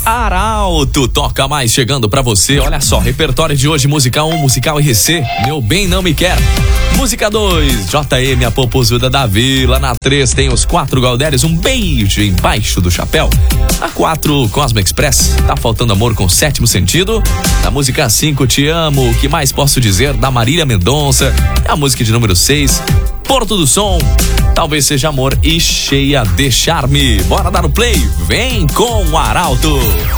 Arauto Toca Mais chegando pra você. Olha só, repertório de hoje: música 1, musical RC, Meu Bem Não Me Quer. Música 2, JM, A Popozuda da Vila. Na 3 tem os 4 Galdérios, Um Beijo Embaixo do Chapéu. Na 4, Cosmo Express, Tá Faltando Amor com Sétimo Sentido. Na música 5, Te Amo, O Que Mais Posso Dizer, da Marília Mendonça. A música de número 6, Porto do Som, Talvez Seja Amor e Cheia de Charme. Bora dar o play, vem com o Arauto.